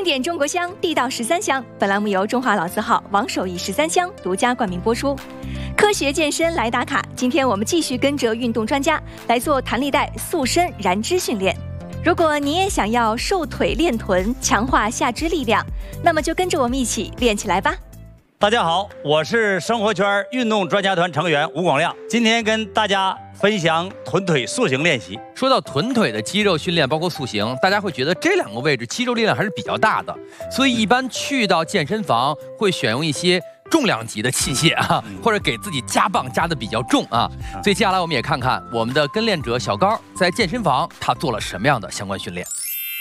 典中国香，地道13香。本栏目由中华老字号王守义13香独家冠名播出。科学健身来打卡，今天我们继续跟着运动专家来做弹力带塑身燃脂训练。如果你也想要瘦腿练臀，强化下肢力量，那么就跟着我们一起练起来吧。 大家好，我是生活圈运动专家团成员吴广亮，今天跟大家分享臀腿塑形练习。 说到臀腿的肌肉训练，包括塑形，大家会觉得这两个位置肌肉力量还是比较大的，所以一般去到健身房会选用一些重量级的器械啊，或者给自己加磅加的比较重啊。所以接下来我们也看看我们的跟练者小高在健身房他做了什么样的相关训练。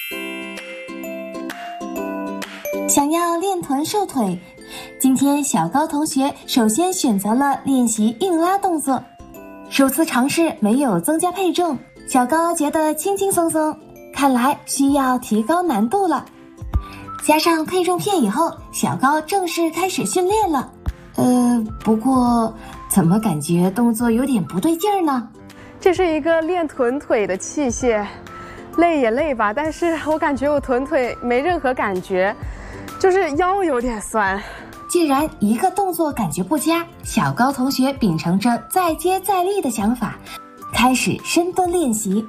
想要练臀瘦腿，今天小高同学首先选择了练习硬拉动作。首次尝试没有增加配重，小高觉得轻轻松松，看来需要提高难度了。加上配重片以后，小高正式开始训练了。不过怎么感觉动作有点不对劲儿呢？ 这是一个练臀腿的器械，累也累吧，但是我感觉我臀腿没任何感觉，就是腰有点酸。 既然一个动作感觉不佳，小高同学秉承着再接再厉的想法，开始深蹲练习。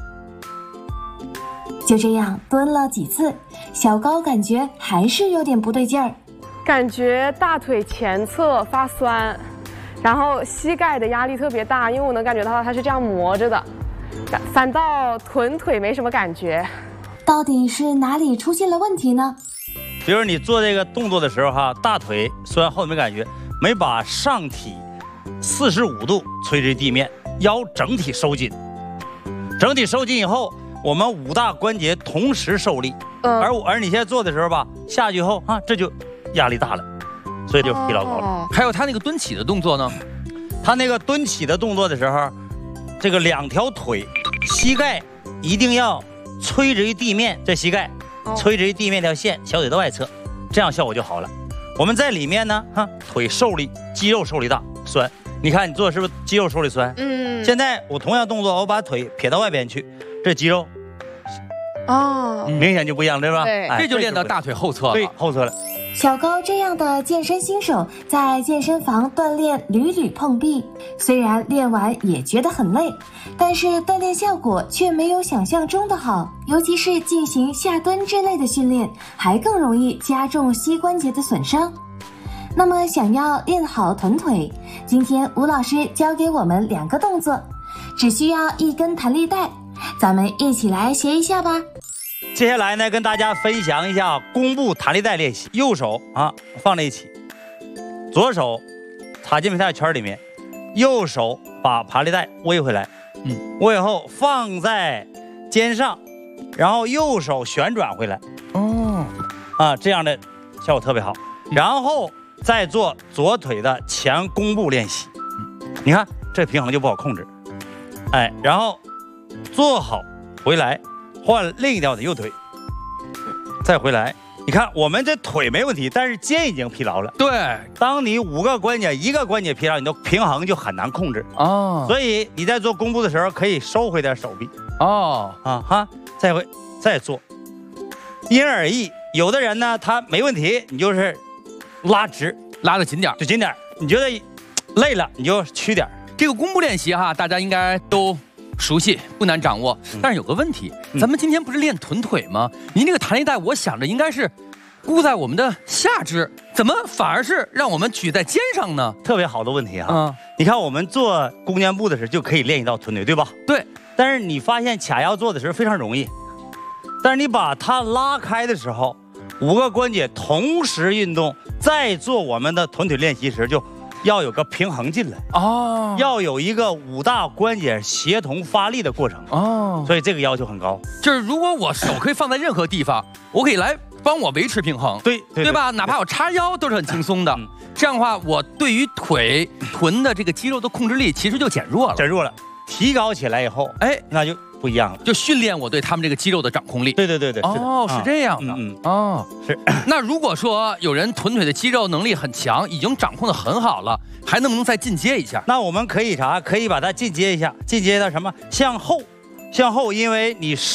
就这样蹲了几次，小高感觉还是有点不对劲儿， 感觉大腿前侧发酸，然后膝盖的压力特别大，因为我能感觉到它是这样磨着的，反倒臀腿没什么感觉。 到底是哪里出现了问题呢？ 比如你做这个动作的时候哈，大腿虽然后没感觉，没把上体45度垂直地面，腰整体收紧。整体收紧以后，我们5大关节同时受力。而你现在做的时候吧，下去以后啊，这就压力大了，所以就疲劳高了。 还有他那个蹲起的动作呢， 他那个蹲起的动作的时候，这个2条腿膝盖一定要垂直于地面，这膝盖垂直于地面条线，小腿的外侧，这样效果就好了。我们在里面呢，腿受力，肌肉受力大，酸。你看你做是不是肌肉受力酸？现在我同样动作，我把腿撇到外边去，这肌肉明显就不一样，对吧？ 对， 这就练到大腿后侧了。 对，后侧了。 小高这样的健身新手在健身房锻炼屡屡碰壁，虽然练完也觉得很累，但是锻炼效果却没有想象中的好，尤其是进行下蹲之类的训练，还更容易加重膝关节的损伤。那么想要练好臀腿，今天吴老师教给我们2个动作，只需要1根弹力带，咱们一起来学一下吧。 接下来呢，跟大家分享一下弓步弹力带练习。右手放在一起，左手插进皮带圈里面，右手把弹力带围回来，围以后放在肩上，然后右手旋转回来。这样的效果特别好。然后再做左腿的前弓步练习。你看这平衡就不好控制，然后做好回来。换另一条的右腿，再回来。你看我们这腿没问题，但是肩已经疲劳了。对，当你5个关节1个关节疲劳，你的平衡就很难控制。所以你在做弓步的时候可以收回点手臂。再做，因人而异。有的人呢他没问题，你就是拉直， 拉得紧点， 就紧点。你觉得累了你就屈点。 这个弓步练习大家应该都熟悉，不难掌握。但是有个问题，咱们今天不是练臀腿吗？您这个弹力带我想着应该是箍在我们的下肢，怎么反而是让我们举在肩上呢？ 特别好的问题你看我们做弓箭步的时候就可以练一道臀腿，对吧？ 对。 但是你发现卡腰做的时候非常容易，但是你把它拉开的时候，5个关节同时运动，再做我们的臀腿练习时就要有个平衡进来要有一个5大关节协同发力的过程所以这个要求很高。 就是如果我手可以放在任何地方，我可以来帮我维持平衡，对吧？哪怕我叉腰都是很轻松的。这样的话，我对于臀的这个肌肉的控制力其实就减弱了， 提高起来以后，那就不一样了， 就训练我对他们这个肌肉的掌控力。 对，是这样的。 是。 那如果说有人臀腿的肌肉能力很强，已经掌控得很好了，还能不能再进阶一下？ 那我们可以把它进阶一下，进阶到什么？向后，因为你